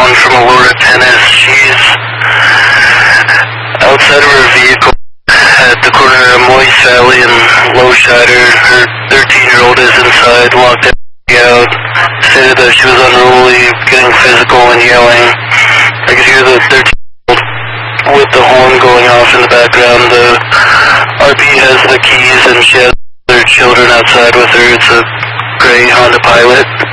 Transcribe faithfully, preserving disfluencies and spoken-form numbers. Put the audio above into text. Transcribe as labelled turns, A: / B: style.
A: calling from Aurora Tennis. She's outside of her vehicle at the corner of Moise Valley and Lowshider. Her thirteen-year-old is inside, locked out, stated that she was unruly, getting physical and yelling. I could hear the thirteen-year-old with the horn going off in the background. The R P has the keys and she has their children outside with her. It's a gray Honda Pilot.